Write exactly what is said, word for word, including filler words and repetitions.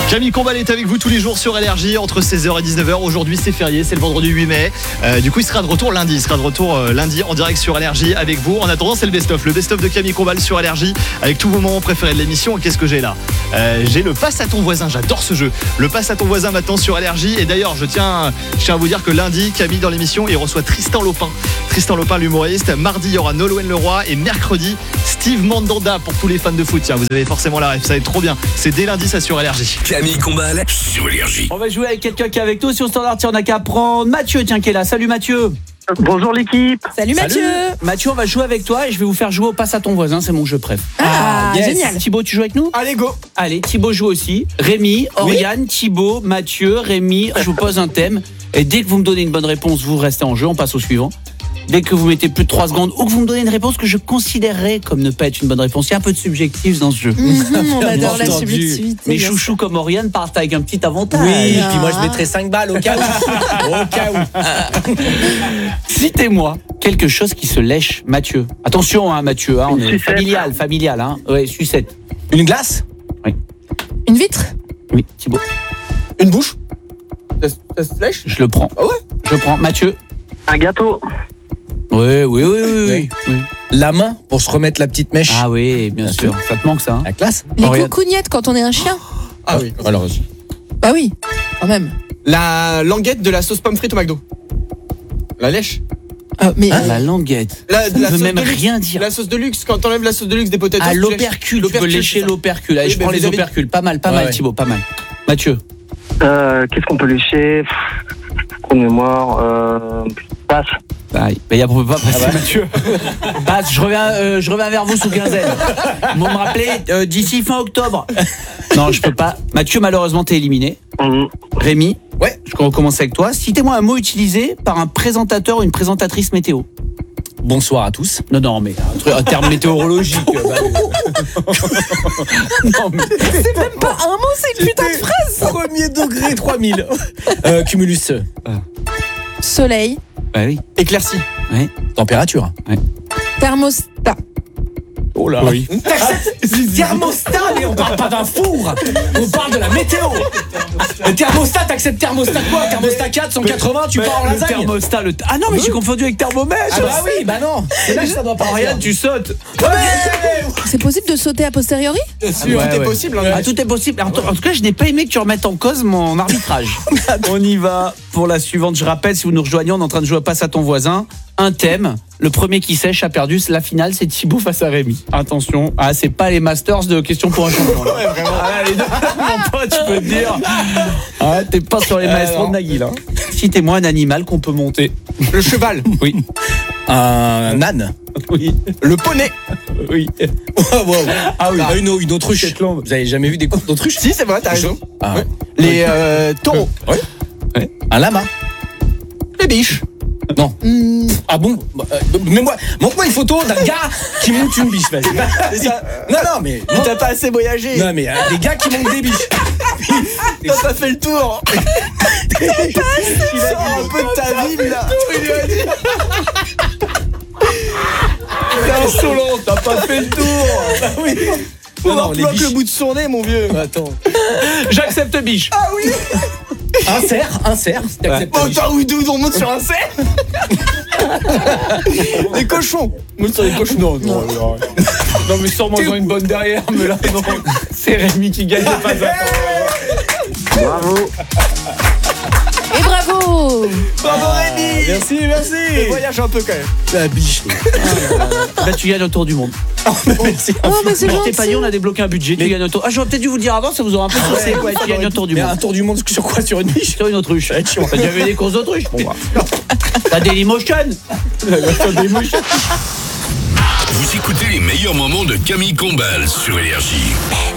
Camille Combal est avec vous tous les jours sur L R J entre seize heures et dix-neuf heures. Aujourd'hui c'est férié, c'est le vendredi huit mai. Euh, du coup il sera de retour lundi. Il sera de retour euh, lundi en direct sur L R J avec vous. En attendant c'est le best-of. Le best-of de Camille Combal sur L R J avec tous vos moments préférés de l'émission. Et qu'est-ce que j'ai là euh, J'ai le passe à ton voisin. J'adore ce jeu. Le passe à ton voisin maintenant sur L R J. Et d'ailleurs je tiens, je tiens à vous dire que lundi Camille dans l'émission il reçoit Tristan Lopin. Tristan Lopin l'humoriste. Mardi il y aura Nolwenn Leroy. Et mercredi Steve Mandanda pour tous les fans de foot. Tiens vous avez forcément la ref. Ça va être trop bien. C'est dès lundi ça sur L R J. Camille Combal sur L R J. On va jouer avec quelqu'un qui est avec nous sur Standard. Tiens, on n'a qu'à prendre Mathieu, tiens, qui est là. Salut Mathieu. Bonjour l'équipe. Salut Mathieu. Salut. Mathieu, on va jouer avec toi et je vais vous faire jouer au passe à ton voisin. C'est mon jeu préf. Ah, yes. Génial. Thibaut, tu joues avec nous ? Allez, go. Allez, Thibaut joue aussi. Rémi, Oriane, oui. Thibaut, Mathieu, Rémi. Je vous pose un thème et dès que vous me donnez une bonne réponse, vous restez en jeu. On passe au suivant. Dès que vous mettez plus de trois secondes ou que vous me donnez une réponse que je considérerais comme ne pas être une bonne réponse, il y a un peu de subjectif dans ce jeu. Mmh, on adore la subjectivité. Mes chouchous comme Oriane partent avec un petit avantage. Oui, et puis moi je mettrais cinq balles au cas où. Au cas où. Citez-moi quelque chose qui se lèche, Mathieu. Attention, hein, Mathieu, hein, on est familial, familial. Hein. Ouais, sucette. Une glace ? Oui. Une vitre ? Oui, Thibaut. Une bouche ? Ça, ça se lèche ? Je le prends. Ah ouais ? Je le prends. Mathieu. Un gâteau. Oui, oui, oui, oui, oui. oui. La main pour se remettre la petite mèche. Ah oui, bien Bien sûr. sûr. Ça te manque ça, hein. La classe. Les Oriane. coucougnettes quand on est un chien ? Ah oui, malheureusement. Bah oui, quand même. La languette de la sauce pomme frite au McDo. La lèche. Euh, mais Ah, la languette. La, Ça la veut sauce même de luxe. rien dire. La sauce de luxe, quand t'enlèves la sauce de luxe des potatoes. Ah, tu l'opercule, lèches. tu peux lécher c'est ça. l'opercule. Allez, Oui, je mais prends vous les avez- opercules. Pas mal, pas Ouais, mal, ouais. Thibaut, pas mal. Mathieu. Euh, Qu'est-ce qu'on peut lécher? Trop de mémoire. Euh, passe. Bah, il y a pour pas passer, Mathieu. Bah, je reviens, euh, je reviens vers vous sous quinzaine. Vous me rappelez euh, d'ici fin octobre. Non, je peux pas. Mathieu, malheureusement, t'es éliminé. Mmh. Rémi, Ouais. je recommence avec toi. Citez-moi un mot utilisé par un présentateur ou une présentatrice météo. Bonsoir à tous. Non, non, mais un, truc, un terme météorologique. bah, non, mais c'est même pas un mot, c'est une putain de phrase. Premier degré trois mille. Euh, cumulus. Soleil, bah oui. Éclairci. Ouais. Température. thermostat. Oh là. Oui. Thermostat, mais on parle pas d'un four. On parle de la météo. Le thermostat, t'acceptes thermostat quoi? Thermostat quatre, cent quatre-vingts, tu pars en Le lasagne. thermostat, le t- Ah non, mais j'ai confondu avec thermomètre. Ah bah oui, bah non. C'est là que ça doit pas Oriane, tu sautes. C'est possible de sauter a posteriori ? Bien sûr, Ouais, tout est ouais. possible. hein. Ah, tout est possible. En tout, en tout cas, je n'ai pas aimé que tu remettes en cause mon arbitrage. On y va pour la suivante. Je rappelle, si vous nous rejoignez, on est en train de jouer à Passe à ton voisin. Un thème. Le premier qui sèche a perdu. La finale, c'est Thibaut face à Rémi. Attention. Ah, c'est pas les Masters de questions pour un champion. Là. Ouais, vraiment. Ah, les deux, mon pote, je peux te dire. Ah, t'es pas sur les maestros de Nagui, là. Citez-moi un animal qu'on peut monter. Le cheval. Oui. Un âne. Oui. Le poney. Oui. Wow, wow. Ah oui. Ah, une, une autruche. Vous avez jamais vu des courses d'autruche? Si, c'est vrai, t'as raison. Ah. Ouais. Les euh, taureaux. Ouais. Un lama. Les biches. Non. Hmm, Ah bon? Bah, euh, mais moi, montre-moi une photo d'un gars qui monte une biche, vas-y. C'est ça. Non, non, mais. T'as pas assez voyagé. Non, mais euh, des gars qui montent des biches. T'as pas fait le tour. T'as pas assez. Sors un peu de ta ville là. Tu lui as dit. T'es insolent, t'as pas fait le tour. Bah oui. Faut Non, avoir non, plus les loin que biches. le bout de son nez, mon vieux. Attends. J'accepte biche. Ah oui. Un cerf, un cerf. si t'acceptes Oh, la biche. t'as oui, d'où on monte sur un cerf. Des cochons. Monte sur les cochons. Non, non, non. Non, mais sûrement ils ont une bonne derrière, mais là, non. C'est Rémi qui gagne le pas à Bravo. Et bravo. Bravo Rémi. Merci, merci. Voyage un peu quand même. La biche. Là, tu gagnes autour du monde. Merci. Oh, mais c'est Je t'ai gentil. pas dit, on a débloqué un budget, tu gagnes autour. Ah, j'aurais peut-être dû vous le dire avant, ça vous aura un peu saucé. Ouais, tu gagnes autour du Mais monde. un tour du monde sur quoi? Sur une biche? Sur une autruche. T'as déjà vu des courses d'autruche? Bon, bah. T'as Dailymotion. Vous écoutez les meilleurs moments de Camille Combal sur L R J.